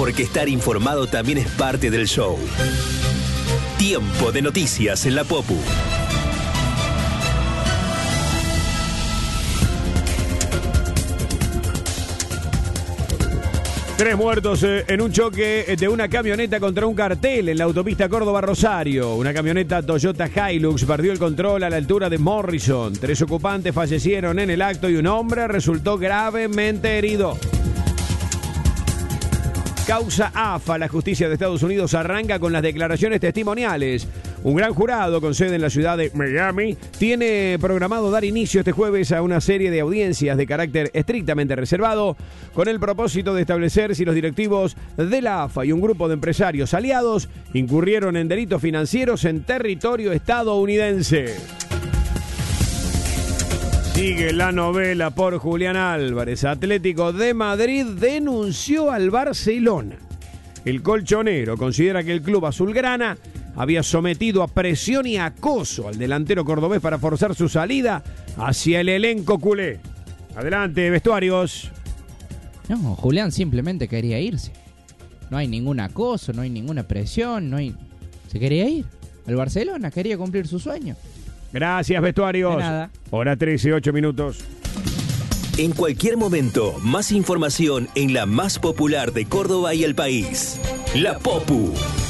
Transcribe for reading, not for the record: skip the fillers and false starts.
porque estar informado también es parte del show. Tiempo de noticias en la Popu. Tres muertos en un choque de una camioneta contra un cartel en la autopista Córdoba-Rosario. Una camioneta Toyota Hilux perdió el control a la altura de Morrison. 3 ocupantes fallecieron en el acto y un hombre resultó gravemente herido. Causa AFA. La justicia de Estados Unidos arranca con las declaraciones testimoniales. Un gran jurado con sede en la ciudad de Miami tiene programado dar inicio este jueves a una serie de audiencias de carácter estrictamente reservado con el propósito de establecer si los directivos de la AFA y un grupo de empresarios aliados incurrieron en delitos financieros en territorio estadounidense. Sigue la novela por Julián Álvarez. Atlético de Madrid denunció al Barcelona. El colchonero considera que el club azulgrana había sometido a presión y acoso al delantero cordobés para forzar su salida hacia el elenco culé. Adelante, vestuarios. No, Julián simplemente quería irse. No hay ningún acoso, no hay ninguna presión, se quería ir al Barcelona, quería cumplir su sueño. Gracias, vestuarios. De nada. Hora 13, 8 minutos. En cualquier momento, más información en la más popular de Córdoba y el país. La Popu.